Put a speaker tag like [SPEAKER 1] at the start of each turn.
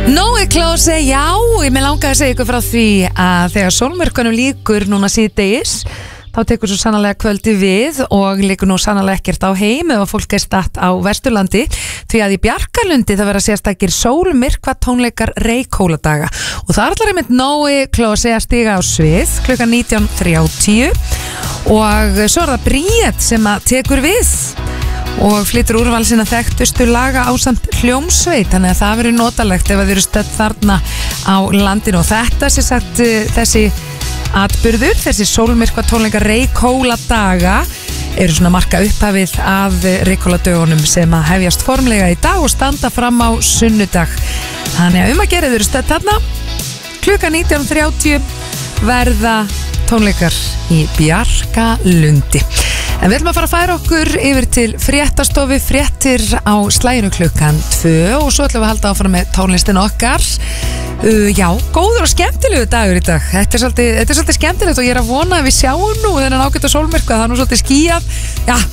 [SPEAKER 1] Nói Klose, já, ég með langaði að segja ykkur frá því að þegar sólmyrkvanum líkur núna síðdegis þá tekur svo sannarlega kvöldi við og líkur nú sannarlega ekkert á heim ef að fólk er statt á Vesturlandi því að í Bjarkalundi það verða sérstakir sólmyrkva tónleikar Reykhóladaga og það er allar einmitt Nói Klose að stiga á svið klukkan 19:30 og svo er það Bríet sem að tekur við og flytur úrval sinna þekktustu laga ásamt hljómsveit, þannig að það verður notalegt ef að þið eru stödd þarna á landinu og þetta sé sagt þessi atburður, þessi sólmyrkva tónleika Reykhóladaga eru svona marka upphafið af Reykhóladögunum sem að hefjast formlega í dag og standa fram á sunnudag, þannig að að gera þau eru stödd þarna klukkan 19:30 verða tónleikar í Bjarkalundi. En við ætlum að fara að færa okkur yfir til fréttastofu, fréttir á slaginu klukkan 2 og svo ætlum við að halda áfram með tónlistin okkar. Já, góður og skemmtilegu dagur í dag. Þetta er svolítið skemmtilegt og ég er að vona að við sjáum nú þennan ágæta sólmyrkva, það er nú svolítið skýjað. Já,